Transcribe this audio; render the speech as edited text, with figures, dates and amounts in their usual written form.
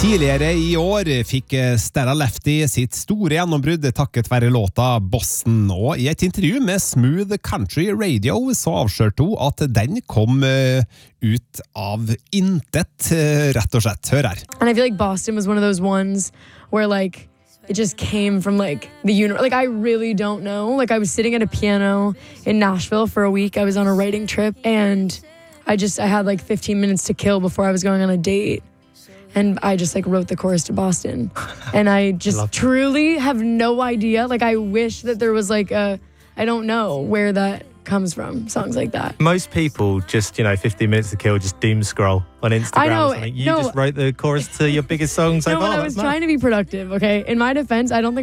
Tidligere i år fikk Stella Lefty sitt store gjennombrudd takket være låta Boston, og i et intervju med Smooth Country Radio så avslørte hun at den kom ut av intet, rett og slett. Hør her. And I feel like Boston was one of those ones where like it just came from like the universe. Like I really don't know. Like I was sitting at a piano in Nashville for a week. I was on a writing trip and I had like 15 minutes to kill before I was going on a date. And I just like wrote the chorus to Boston. And I just truly have no idea. Like I wish that there was like I don't know where that comes from, songs like that. Most people just, 15 minutes to kill, just doom scroll on Instagram I know, or something. You just wrote the chorus to your biggest song so far. I was trying to be productive, okay? In my defense, I don't think